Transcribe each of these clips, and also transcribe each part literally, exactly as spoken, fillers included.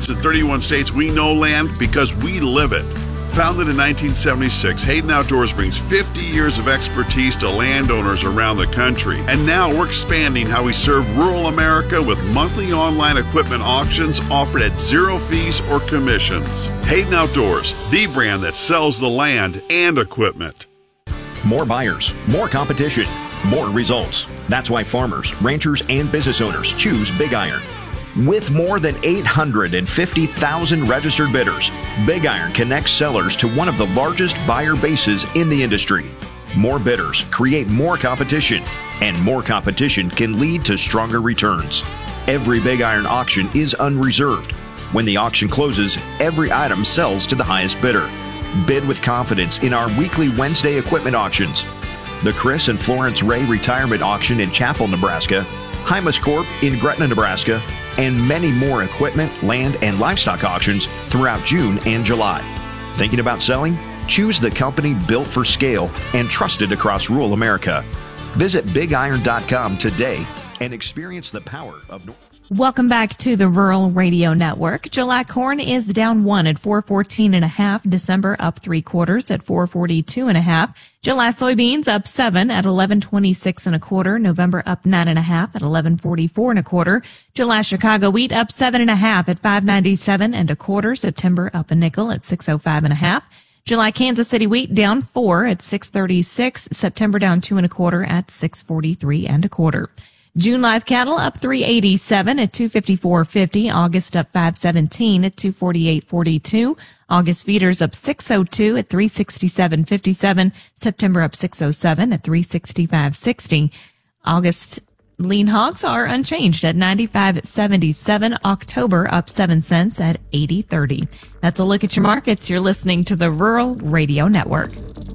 In thirty-one states, we know land because we live it. Founded in nineteen seventy-six, Hayden Outdoors brings fifty years of expertise to landowners around the country. And now we're expanding how we serve rural America with monthly online equipment auctions offered at zero fees or commissions. Hayden Outdoors, the brand that sells the land and equipment. More buyers, more competition, more results. That's why farmers, ranchers, and business owners choose Big Iron. With more than eight hundred fifty thousand registered bidders, Big Iron connects sellers to one of the largest buyer bases in the industry. More bidders create more competition, and more competition can lead to stronger returns. Every Big Iron auction is unreserved. When the auction closes, every item sells to the highest bidder. Bid with confidence in our weekly Wednesday equipment auctions. The Chris and Florence Ray Retirement Auction in Chapel, Nebraska, Hymus Corp in Gretna, Nebraska, and many more equipment, land, and livestock auctions throughout June and July. Thinking about selling? Choose the company built for scale and trusted across rural America. Visit big iron dot com today and experience the power of North. Welcome back to the Rural Radio Network. July corn is down one at four fourteen and a half. December up three quarters at four forty-two and a half. July soybeans up seven at eleven twenty-six and a quarter. November up nine and a half at eleven forty-four and a quarter. July Chicago wheat up seven and a half at five ninety-seven and a quarter. September up a nickel at six oh five and a half. July Kansas City wheat down four at six thirty-six. September down two and a quarter at six forty-three and a quarter. June live cattle up three eighty-seven at two fifty-four fifty. August up five seventeen at two forty-eight forty-two. August feeders up six oh two at three sixty-seven fifty-seven. September up six oh seven at three sixty-five sixty. August lean hogs are unchanged at ninety-five seventy-seven. October up seven cents at eighty thirty. That's a look at your markets. You're listening to the Rural Radio Network.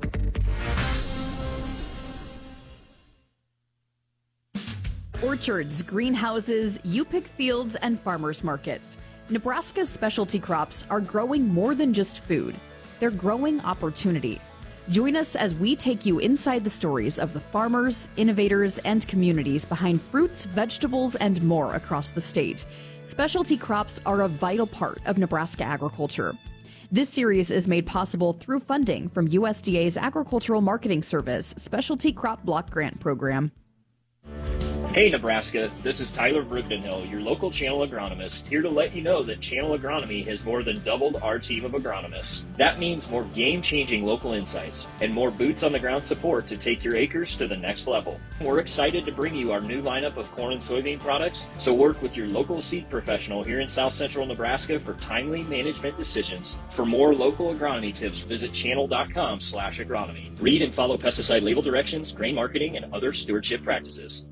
Orchards, greenhouses, U-Pick fields, and farmers markets. Nebraska's specialty crops are growing more than just food. They're growing opportunity. Join us as we take you inside the stories of the farmers, innovators, and communities behind fruits, vegetables, and more across the state. Specialty crops are a vital part of Nebraska agriculture. This series is made possible through funding from U S D A's Agricultural Marketing Service Specialty Crop Block Grant Program. Hey Nebraska, this is Tyler Brugdenhill, your local channel agronomist, here to let you know that Channel Agronomy has more than doubled our team of agronomists. That means more game-changing local insights and more boots-on-the-ground support to take your acres to the next level. We're excited to bring you our new lineup of corn and soybean products, so work with your local seed professional here in South Central Nebraska for timely management decisions. For more local agronomy tips, visit channel.com slash agronomy. Read and follow pesticide label directions, grain marketing, and other stewardship practices.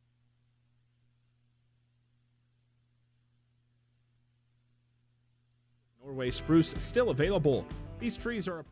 Norway spruce still available. These trees are...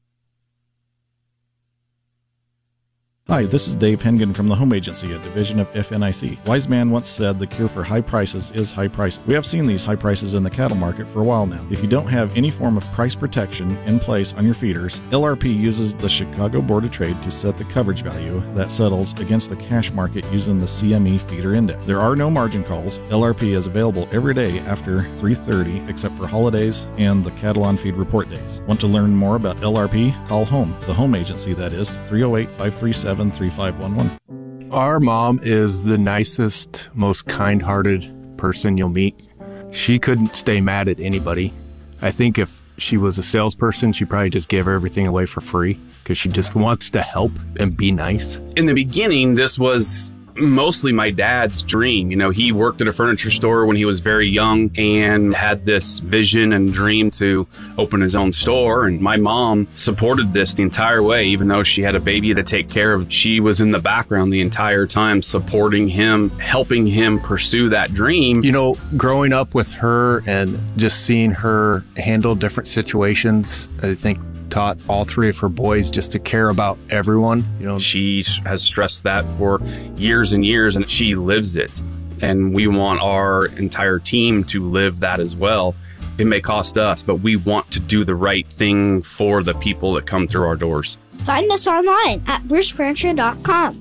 Hi, this is Dave Hengen from the Home Agency, a division of F N I C. Wise man once said the cure for high prices is high prices. We have seen these high prices in the cattle market for a while now. If you don't have any form of price protection in place on your feeders, L R P uses the Chicago Board of Trade to set the coverage value that settles against the cash market using the C M E feeder index. There are no margin calls. L R P is available every day after three thirty except for holidays and the cattle on feed report days. Want to learn more about L R P? Call home, the Home Agency, that is, three oh eight, five three seven, three five one one. Our mom is the nicest, most kind-hearted person you'll meet. She couldn't stay mad at anybody. I think if she was a salesperson, she probably just gave everything away for free because she just wants to help and be nice. In the beginning, this was mostly my dad's dream. You know, he worked at a furniture store when he was very young and had this vision and dream to open his own store. And my mom supported this the entire way, even though she had a baby to take care of. She was in the background the entire time, supporting him, helping him pursue that dream. You know, growing up with her and just seeing her handle different situations, I think taught all three of her boys just to care about everyone. You know, she has stressed that for years and years, and she lives it. And we want our entire team to live that as well. It may cost us, but we want to do the right thing for the people that come through our doors. Find us online at bruce rancher dot com.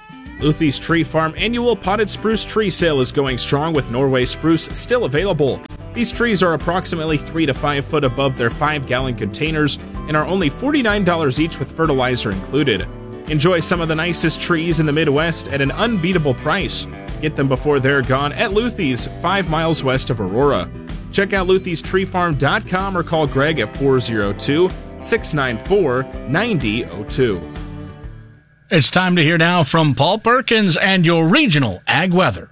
Luthie's Tree Farm annual potted spruce tree sale is going strong with Norway spruce still available. These trees are approximately three to five foot above their five-gallon containers and are only forty-nine dollars each with fertilizer included. Enjoy some of the nicest trees in the Midwest at an unbeatable price. Get them before they're gone at Luthie's, five miles west of Aurora. Check out Luthie's Tree Farm dot com or call Greg at four oh two, six nine four, nine oh oh two. It's time to hear now from Paul Perkins and your regional ag weather.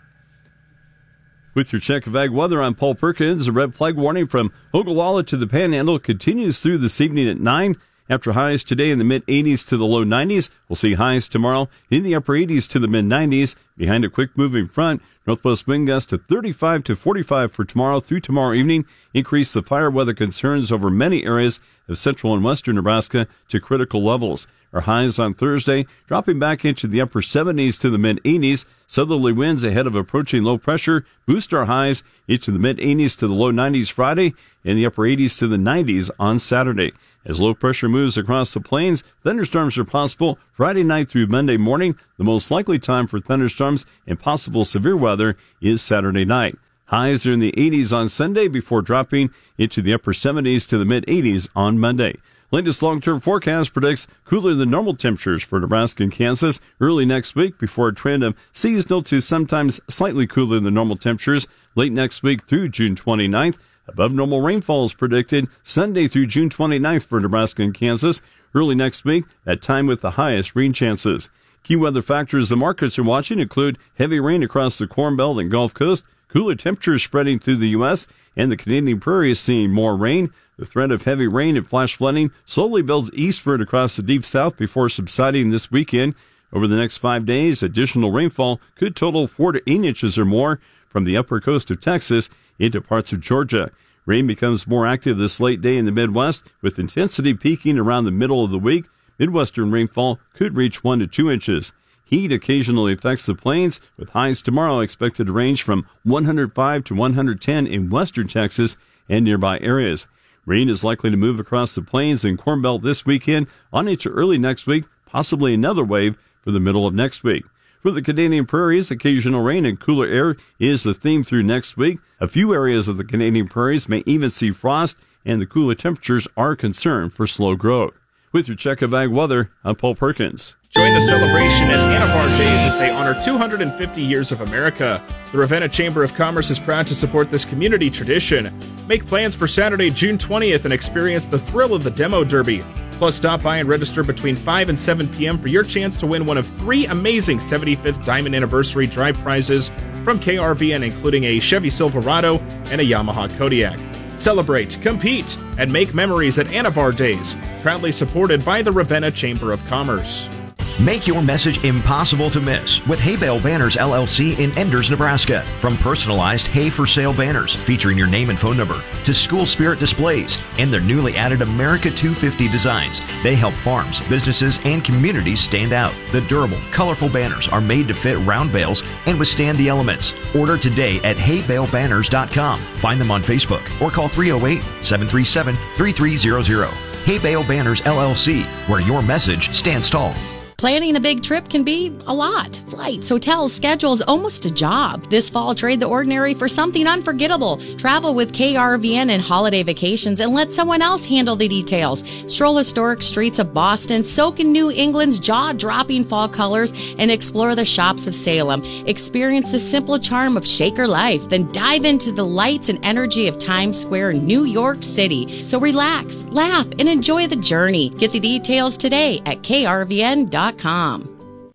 With your check of ag weather, I'm Paul Perkins. A red flag warning from Ogallala to the Panhandle continues through this evening at nine. After highs today in the mid-eighties to the low nineties, we'll see highs tomorrow in the upper eighties to the mid-nineties. Behind a quick-moving front, northwest wind gusts to thirty-five to forty-five for tomorrow through tomorrow evening. Increase the fire weather concerns over many areas of central and western Nebraska to critical levels. Our highs on Thursday dropping back into the upper seventies to the mid-eighties. Southerly winds ahead of approaching low pressure boost our highs into the mid-eighties to the low nineties Friday and the upper eighties to the nineties on Saturday. As low pressure moves across the plains, thunderstorms are possible Friday night through Monday morning. The most likely time for thunderstorms and possible severe weather is Saturday night. Highs are in the eighties on Sunday before dropping into the upper seventies to the mid-eighties on Monday. Latest long-term forecast predicts cooler than normal temperatures for Nebraska and Kansas early next week before a trend of seasonal to sometimes slightly cooler than normal temperatures late next week through June twenty-ninth. Above normal rainfall is predicted Sunday through June twenty-ninth for Nebraska and Kansas. Early next week, that time with the highest rain chances. Key weather factors the markets are watching include heavy rain across the Corn Belt and Gulf Coast, cooler temperatures spreading through the U S, and the Canadian prairies seeing more rain. The threat of heavy rain and flash flooding slowly builds eastward across the deep south before subsiding this weekend. Over the next five days, additional rainfall could total four to eight inches or more from the upper coast of Texas into parts of Georgia. Rain becomes more active this late day in the Midwest, with intensity peaking around the middle of the week. Midwestern rainfall could reach one to two inches. Heat occasionally affects the plains, with highs tomorrow expected to range from one hundred five to one hundred ten in western Texas and nearby areas. Rain is likely to move across the plains and Corn Belt this weekend on into early next week, possibly another wave for the middle of next week. For the Canadian prairies, occasional rain and cooler air is the theme through next week. A few areas of the Canadian prairies may even see frost, and the cooler temperatures are a concern for slow growth. With your check of ag weather, I'm Paul Perkins. Join the celebration at Anavar Days as they honor two hundred fifty years of America. The Ravenna Chamber of Commerce is proud to support this community tradition. Make plans for Saturday, June twentieth and experience the thrill of the Demo Derby. Plus, stop by and register between five and seven p.m. for your chance to win one of three amazing seventy-fifth Diamond Anniversary Drive prizes from K R V N, including a Chevy Silverado and a Yamaha Kodiak. Celebrate, compete, and make memories at Anavar Days, proudly supported by the Ravenna Chamber of Commerce. Make your message impossible to miss with Hay Bale Banners L L C in Enders, Nebraska. From personalized hay for sale banners featuring your name and phone number to school spirit displays and their newly added America two fifty designs, they help farms, businesses, and communities stand out. The durable, colorful banners are made to fit round bales and withstand the elements. Order today at hay bale banners dot com. Find them on Facebook or call three oh eight, seven three seven, three three zero zero. Hay Bale Banners L L C, where your message stands tall. Planning a big trip can be a lot. Flights, hotels, schedules, almost a job. This fall, trade the ordinary for something unforgettable. Travel with K R V N and Holiday Vacations and let someone else handle the details. Stroll historic streets of Boston, soak in New England's jaw-dropping fall colors, and explore the shops of Salem. Experience the simple charm of Shaker life, then dive into the lights and energy of Times Square, New York City. So relax, laugh, and enjoy the journey. Get the details today at K R V N dot com.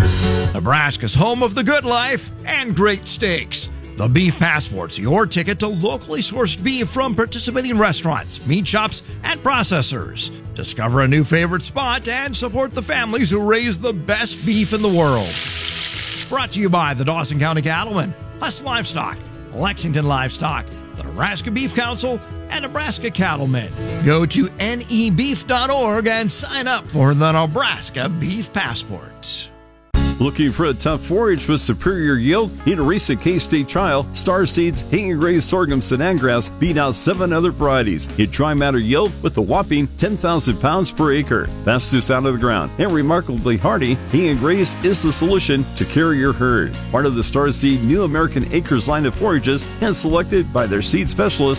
Nebraska's home of the good life and great steaks. The Beef Passport's your ticket to locally sourced beef from participating restaurants, meat shops, and processors. Discover a new favorite spot and support the families who raise the best beef in the world. Brought to you by the Dawson County Cattlemen, Huss Livestock, Lexington Livestock, the Nebraska Beef Council, and Nebraska Cattlemen. Go to N E beef dot org and sign up for the Nebraska Beef Passport. Looking for a tough forage with superior yield? In a recent K-State trial, Star Seeds Hay and Graze Sorghum Sedan Grass beat out seven other varieties. Hit dry matter yield with a whopping ten thousand pounds per acre. Fastest out of the ground and remarkably hardy, Hay and Graze is the solution to carry your herd. Part of the Star Seed New American Acres line of forages and selected by their seed specialist